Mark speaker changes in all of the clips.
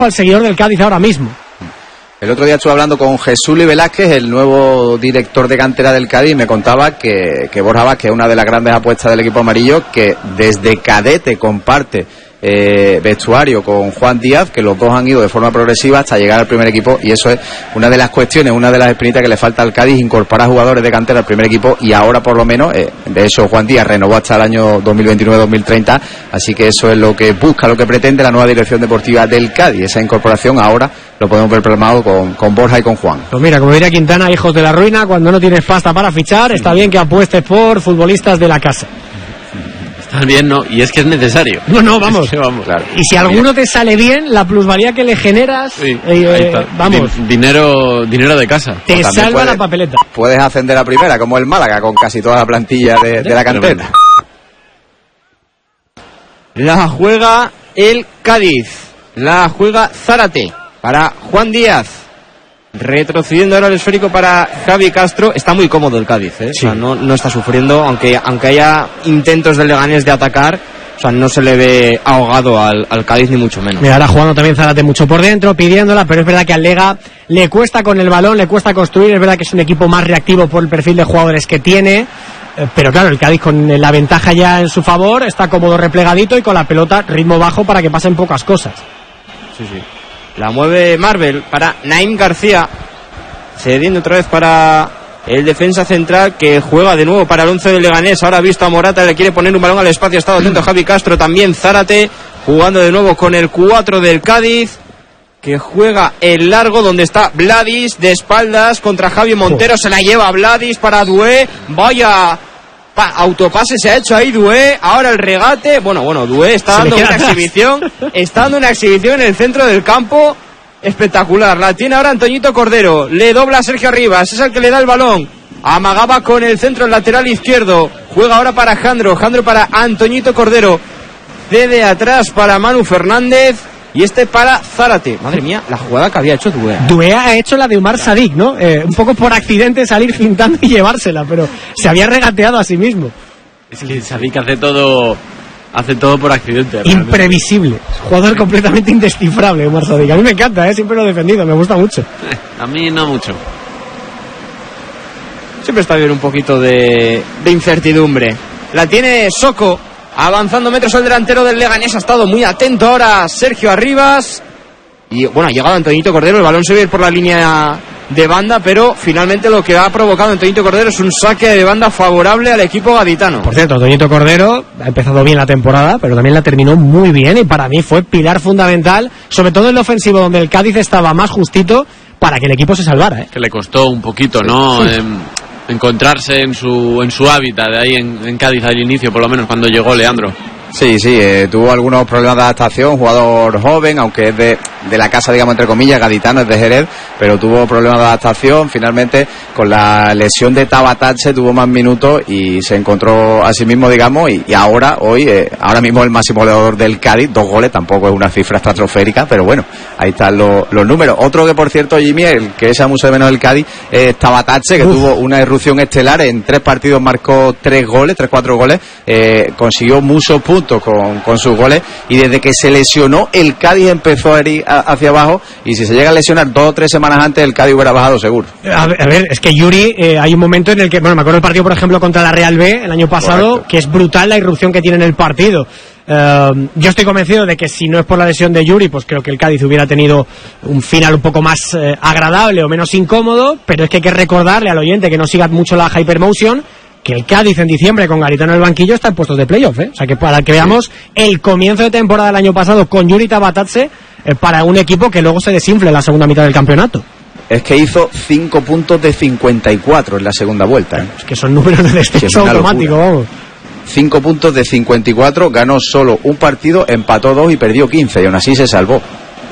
Speaker 1: al seguidor del Cádiz ahora mismo.
Speaker 2: El otro día estuve hablando con Jesús Luis Velázquez, el nuevo director de cantera del Cádiz, y me contaba que Borja Vázquez es una de las grandes apuestas del equipo amarillo, que desde cadete comparte vestuario con Juan Díaz, que los dos han ido de forma progresiva hasta llegar al primer equipo, y eso es una de las cuestiones, una de las espinitas que le falta al Cádiz, incorporar jugadores de cantera al primer equipo, y ahora por lo menos, de hecho Juan Díaz renovó hasta el año 2029-2030, así que eso es lo que busca, lo que pretende la nueva dirección deportiva del Cádiz, esa incorporación ahora lo podemos ver plasmado con Borja y con Juan.
Speaker 1: Pues mira, como diría Quintana, hijos de la ruina, cuando no tienes pasta para fichar, está bien que apuestes por futbolistas de la casa.
Speaker 3: Está bien, ¿no? Y es que es necesario.
Speaker 1: No, vamos.
Speaker 3: Es que vamos.
Speaker 2: Claro.
Speaker 1: Y si alguno te sale bien, la plusvalía que le generas,
Speaker 3: Sí,
Speaker 1: vamos,
Speaker 3: dinero de casa.
Speaker 1: te salva la papeleta.
Speaker 2: Puedes ascender a primera, como el Málaga, con casi toda la plantilla de la cantera.
Speaker 4: La juega el Cádiz. La juega Zárate para Juan Díaz. Retrocediendo ahora el esférico para Javi Castro. Está muy cómodo el Cádiz, ¿eh?
Speaker 1: Sí.
Speaker 4: O sea, no está sufriendo, aunque haya intentos del Leganés de atacar. O sea, no se le ve ahogado al Cádiz, ni mucho menos.
Speaker 1: Mira, ahora jugando también Zárate mucho por dentro, pidiéndola, pero es verdad que al Lega le cuesta con el balón, le cuesta construir. Es verdad que es un equipo más reactivo por el perfil de jugadores que tiene, pero claro, el Cádiz con la ventaja ya en su favor, está cómodo replegadito y con la pelota ritmo bajo para que pasen pocas cosas.
Speaker 4: Sí. La mueve Marvel para Naim García, cediendo otra vez para el defensa central, que juega de nuevo para el 11 del Leganés. Ahora ha visto a Morata, le quiere poner un balón al espacio, ha estado atento Javi Castro, también Zárate, jugando de nuevo con el 4 del Cádiz, que juega el largo, donde está Vladis de espaldas contra Javi Montero. Se la lleva Vladis para Doué. Vaya autopase se ha hecho ahí Doué. Ahora el regate. Bueno, Doué está dando una exhibición. Está dando una exhibición en el centro del campo espectacular. La tiene ahora Antoñito Cordero. Le dobla a Sergio Arribas. Es el que le da el balón. Amagaba con el centro, el lateral izquierdo. Juega ahora para Jandro para Antoñito Cordero. Cede atrás para Manu Fernández. Y para Zárate. Madre mía, la jugada que había hecho Doué.
Speaker 1: Doué ha hecho la de Umar Sadik, ¿no? Un poco por accidente salir fintando y llevársela, pero se había regateado a sí mismo.
Speaker 3: Es que Sadik hace todo por accidente. Realmente.
Speaker 1: Imprevisible. Jugador completamente indescifrable, Umar Sadik. A mí me encanta, siempre lo he defendido, me gusta mucho.
Speaker 3: A mí no mucho.
Speaker 4: Siempre está bien un poquito de incertidumbre. La tiene Soko. Avanzando metros el delantero del Leganés. Ha estado muy atento ahora Sergio Arribas. Y bueno, ha llegado Antoñito Cordero. El balón se ve por la línea de banda, pero finalmente lo que ha provocado Antoñito Cordero es un saque de banda favorable al equipo gaditano.
Speaker 1: Por cierto, Antoñito Cordero ha empezado bien la temporada, pero también la terminó muy bien, y para mí fue pilar fundamental, sobre todo en lo ofensivo, donde el Cádiz estaba más justito, para que el equipo se salvara.
Speaker 3: Que le costó un poquito, ¿no? Sí. Encontrarse en su hábitat de ahí en Cádiz al inicio, por lo menos cuando llegó Leandro.
Speaker 2: Sí, tuvo algunos problemas de adaptación, jugador joven, aunque es de la casa, digamos, entre comillas, gaditano, es de Jerez, pero tuvo problemas de adaptación. Finalmente, con la lesión de Tabatache, tuvo más minutos y se encontró a sí mismo, digamos, y ahora mismo el máximo goleador del Cádiz, 2 goles, tampoco es una cifra estratosférica, pero bueno, ahí están los números. Otro que, por cierto, Jimmy, el que echa mucho de menos el Cádiz, es Tabatache, que tuvo una irrupción estelar, en 3 partidos marcó 4 goles, consiguió muchos puntos con sus goles, y desde que se lesionó el Cádiz empezó a ir hacia abajo, y si se llega a lesionar 2 o 3 semanas antes, el Cádiz hubiera bajado seguro. A
Speaker 1: ver, es que Yuri, hay un momento en el que, bueno, me acuerdo del partido, por ejemplo, contra la Real B el año pasado. Correcto. Que es brutal la irrupción que tiene en el partido. Yo estoy convencido de que si no es por la lesión de Yuri, pues creo que el Cádiz hubiera tenido un final un poco más agradable o menos incómodo, pero es que hay que recordarle al oyente que no siga mucho la Hypermotion, que el Cádiz en diciembre con Garitano en el banquillo está en puestos de playoff, O sea que para que veamos el comienzo de temporada del año pasado con Yuri Tabatache, para un equipo que luego se desinfle en la segunda mitad del campeonato.
Speaker 2: Es que hizo 5 puntos de 54 en la segunda vuelta.
Speaker 1: Es que son números de descenso automático, vamos.
Speaker 2: 5 puntos de 54, ganó solo un partido, empató 2 y perdió 15, y aún así se salvó.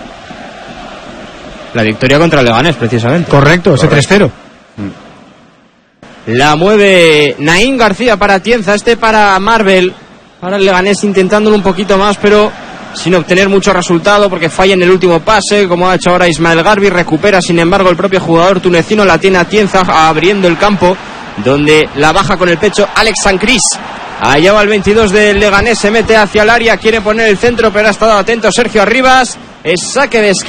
Speaker 4: La victoria contra el Leganés, precisamente.
Speaker 1: Correcto, ese 3-0.
Speaker 4: La mueve Naim García para Tienza, para Marvel. Ahora el Leganés intentándolo un poquito más, pero sin obtener mucho resultado, porque falla en el último pase, como ha hecho ahora Ismael Garbi. Recupera, sin embargo, el propio jugador tunecino. La tiene a Tienza abriendo el campo, donde la baja con el pecho Alex Sancris. Allá va el 22 del Leganés, se mete hacia el área, quiere poner el centro, pero ha estado atento Sergio Arribas. Es saque de esquina.